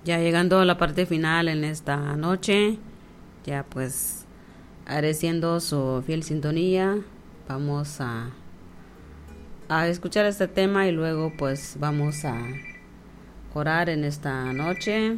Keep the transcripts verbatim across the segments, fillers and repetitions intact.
Ya llegando a la parte final en esta noche, ya pues agradeciendo su fiel sintonía, vamos a, a escuchar este tema y luego pues vamos a orar en esta noche.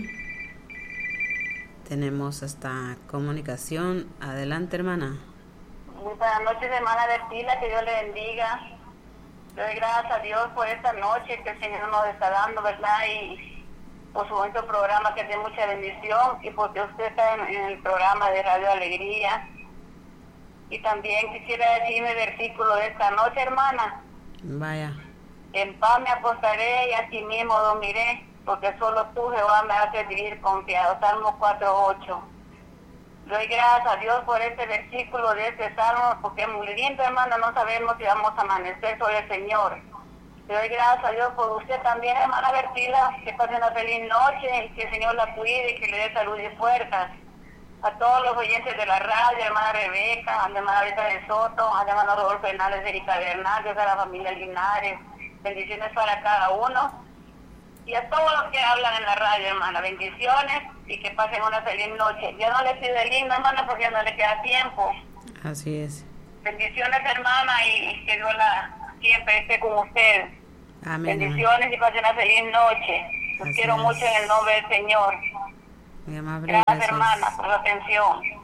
Tenemos esta comunicación. Adelante, hermana. Muy buenas noches, hermana Bertila, que Dios le bendiga. Le doy gracias a Dios por esta noche que el Señor nos está dando, ¿verdad? Y por su bonito programa que es de mucha bendición y porque usted está en, en el programa de Radio Alegría. Y también quisiera decirme el versículo de esta noche, hermana. Vaya. En paz me acostaré y así mismo dormiré, porque solo tú, Jehová, me haces vivir confiado. Salmo cuatro ocho. Doy gracias a Dios por este versículo de este salmo, porque es muy lindo, hermana. No sabemos si vamos a amanecer sobre el Señor. Le doy gracias a Dios por usted también, hermana Bertila, que pase una feliz noche y que el Señor la cuide y que le dé salud y fuerzas. A todos los oyentes de la radio, hermana Rebeca, a la hermana Rita de Soto, a la hermana Rodolfo Hernández de Erika Hernández, a la familia Linares. Bendiciones para cada uno. Y a todos los que hablan en la radio, hermana, bendiciones y que pasen una feliz noche. Yo no le pido el himno, hermana, porque ya no le queda tiempo. Así es. Bendiciones, hermana, y que Dios la siempre esté con usted. Amén. Bendiciones amén. Y pasen una feliz noche. Los quiero es. mucho en el nombre del Señor. Muy amable. Gracias, hermana, por la atención.